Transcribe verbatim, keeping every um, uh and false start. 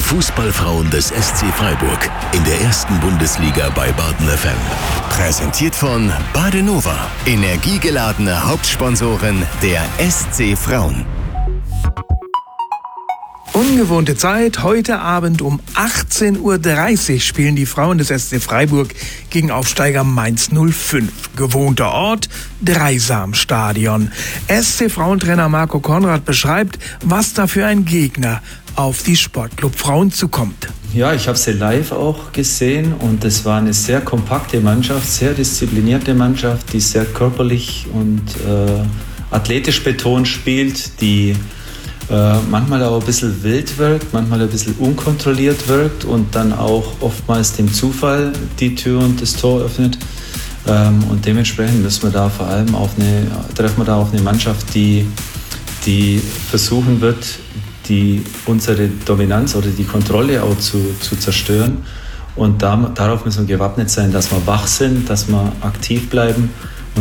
Fußballfrauen des S C Freiburg in der ersten Bundesliga bei Baden F M. Präsentiert von Badenova, energiegeladene Hauptsponsorin der S C Frauen. Ungewohnte Zeit. Heute Abend um achtzehn Uhr dreißig spielen die Frauen des S C Freiburg gegen Aufsteiger Mainz null fünf. Gewohnter Ort, Dreisamstadion. S C-Frauentrainer Marco Konrad beschreibt, was da für ein Gegner auf die Sportclub Frauen zukommt. Ja, ich habe sie live auch gesehen und es war eine sehr kompakte Mannschaft, sehr disziplinierte Mannschaft, die sehr körperlich und äh, athletisch betont spielt, die äh, manchmal auch ein bisschen wild wirkt, manchmal ein bisschen unkontrolliert wirkt und dann auch oftmals dem Zufall die Tür und das Tor öffnet. Ähm, und dementsprechend müssen wir da vor allem auf eine, treffen wir da auf eine Mannschaft, die, die versuchen wird, die unsere Dominanz oder die Kontrolle auch zu, zu zerstören. Und da, darauf müssen wir gewappnet sein, dass wir wach sind, dass wir aktiv bleiben